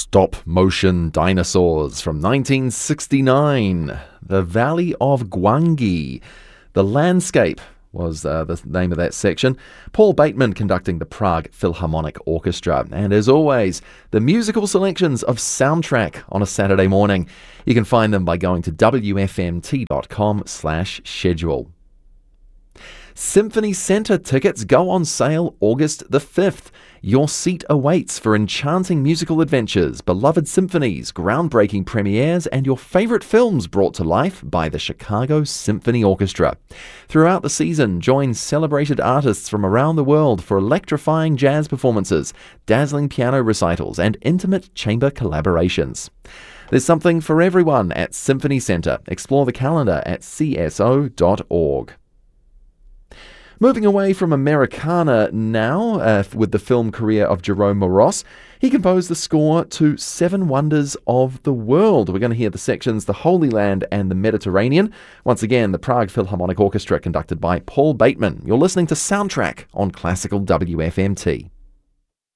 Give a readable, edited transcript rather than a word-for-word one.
stop-motion dinosaurs from 1969. The Valley of Gwangi. The Landscape was the name of that section. Paul Bateman conducting the Prague Philharmonic Orchestra. And as always, the musical selections of Soundtrack on a Saturday morning. You can find them by going to wfmt.com/schedule. Symphony Centre tickets go on sale August the 5th. Your seat awaits for enchanting musical adventures, beloved symphonies, groundbreaking premieres, and your favourite films brought to life by the Chicago Symphony Orchestra. Throughout the season, join celebrated artists from around the world for electrifying jazz performances, dazzling piano recitals, and intimate chamber collaborations. There's something for everyone at Symphony Centre. Explore the calendar at cso.org. Moving away from Americana now, with the film career of Jerome Moross, he composed the score to Seven Wonders of the World. We're going to hear the sections The Holy Land and the Mediterranean. Once again, the Prague Philharmonic Orchestra conducted by Paul Bateman. You're listening to Soundtrack on Classical WFMT.